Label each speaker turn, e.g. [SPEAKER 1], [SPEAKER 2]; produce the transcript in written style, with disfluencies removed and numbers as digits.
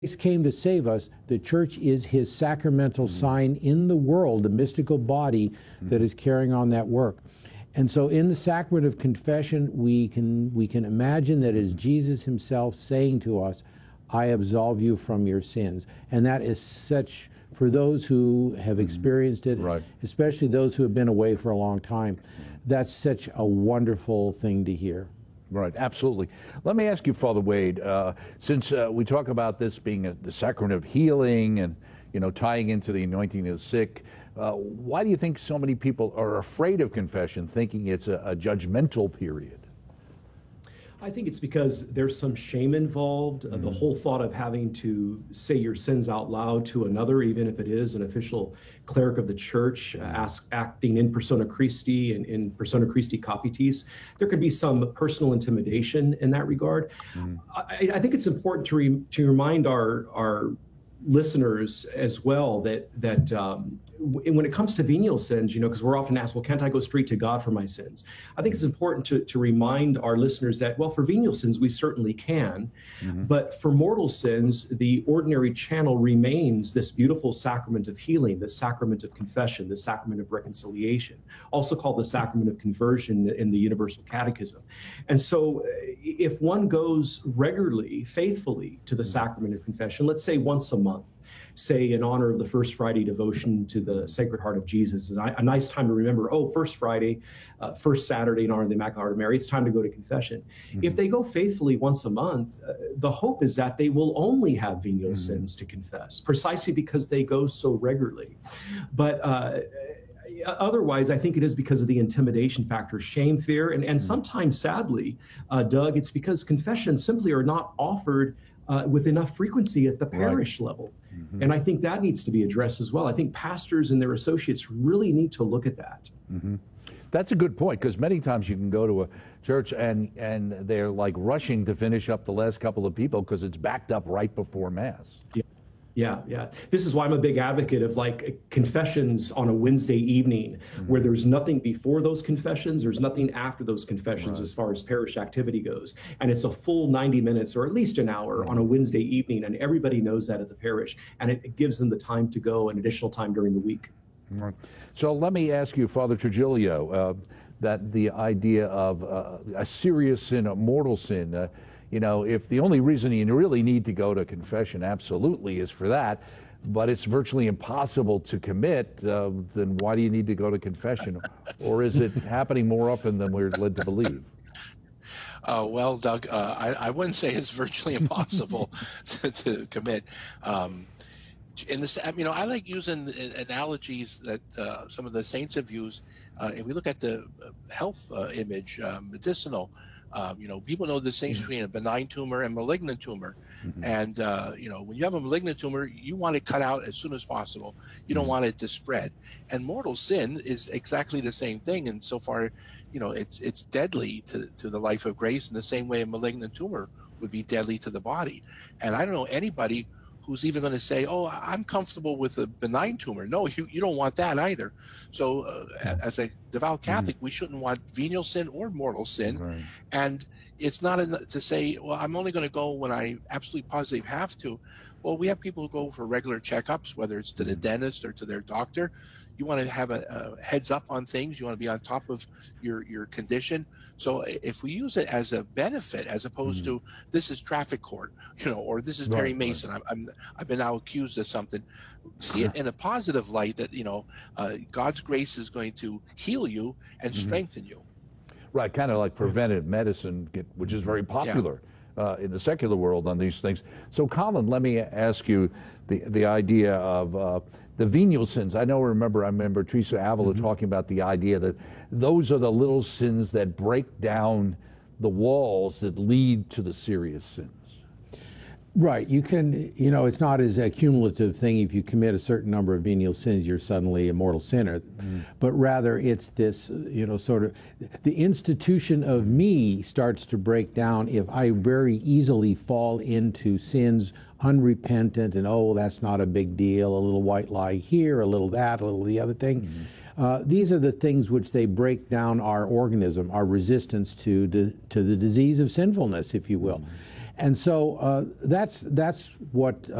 [SPEAKER 1] Christ came to save us. The church is his sacramental sign in the world, the mystical body that is carrying on that work. And so in the sacrament of confession, we can imagine that it is Jesus himself saying to us, I absolve you from your sins. And that is such, for those who have experienced it,
[SPEAKER 2] Right.
[SPEAKER 1] especially those who have been away for a long time, that's such a wonderful thing to hear.
[SPEAKER 2] Right, absolutely. Let me ask you, Father Wade, since we talk about this being the sacrament of healing and, tying into the anointing of the sick, why do you think so many people are afraid of confession, thinking it's a judgmental period?
[SPEAKER 3] I think it's because there's some shame involved. The whole thought of having to say your sins out loud to another, even if it is an official cleric of the church, acting in persona Christi and in persona Christi capitis, there could be some personal intimidation in that regard. I think it's important to remind our listeners as well that when it comes to venial sins, because we're often asked, well, can't I go straight to God for my sins? I think it's important to remind our listeners that, well, for venial sins, we certainly can, but for mortal sins, the ordinary channel remains this beautiful sacrament of healing, the sacrament of confession, the sacrament of reconciliation, also called the sacrament of conversion in the Universal Catechism. And so if one goes regularly, faithfully to the sacrament of confession, let's say once a month, say in honor of the First Friday devotion to the Sacred Heart of Jesus, is a nice time to remember, First Friday, first Saturday in honor of the Immaculate Heart of Mary, it's time to go to confession. If they go faithfully once a month, the hope is that they will only have venial sins to confess, precisely because they go so regularly. But otherwise, I think it is because of the intimidation factor, shame, fear, and sometimes, sadly, Doug, it's because confessions simply are not offered with enough frequency at the parish level. And I think that needs to be addressed as well. I think pastors and their associates really need to look at that.
[SPEAKER 2] That's a good point, because many times you can go to a church and they're like rushing to finish up the last couple of people because it's backed up right before Mass.
[SPEAKER 3] Yeah. This is why I'm a big advocate of confessions on a Wednesday evening, where there's nothing before those confessions, there's nothing after those confessions as far as parish activity goes. And it's a full 90 minutes or at least an hour on a Wednesday evening, and everybody knows that at the parish, and it gives them the time to go and additional time during the week.
[SPEAKER 2] Right. So let me ask you, Father Trigilio, that the idea of a serious sin, a mortal sin, if the only reason you really need to go to confession absolutely is for that, but it's virtually impossible to commit, then why do you need to go to confession? Or is it happening more often than we're led to believe?
[SPEAKER 4] Well, Doug, I wouldn't say it's virtually impossible to commit. In this, I like using analogies that some of the saints have used. If we look at the health image, medicinal, people know the distinction between a benign tumor and malignant tumor. And, when you have a malignant tumor, you want it cut out as soon as possible. You don't want it to spread. And mortal sin is exactly the same thing. And so far, it's deadly to the life of grace in the same way a malignant tumor would be deadly to the body. And I don't know anybody who's even going to say, I'm comfortable with a benign tumor. No, you don't want that either. So as a devout Catholic, we shouldn't want venial sin or mortal sin.
[SPEAKER 2] Right.
[SPEAKER 4] And it's not enough to say, well, I'm only going to go when I absolutely positively have to. Well, we have people who go for regular checkups, whether it's to the dentist or to their doctor. You want to have a heads up on things. You want to be on top of your condition. So if we use it as a benefit, as opposed to this is traffic court, or this is Perry Mason, I've been now accused of something. See it in a positive light that, God's grace is going to heal you and strengthen you.
[SPEAKER 2] Right, kind of like preventive medicine, which is very popular in the secular world on these things. So, Colin, let me ask you the idea of the venial sins. I remember Teresa Avila talking about the idea that those are the little sins that break down the walls that lead to the serious sins.
[SPEAKER 1] Right. You can, it's not as a cumulative thing. If you commit a certain number of venial sins, you're suddenly a mortal sinner. But rather it's this, sort of, the institution of me starts to break down if I very easily fall into sins unrepentant and, that's not a big deal, a little white lie here, a little that, a little the other thing. These are the things which they break down our organism, our resistance to the disease of sinfulness, if you will. And so that's what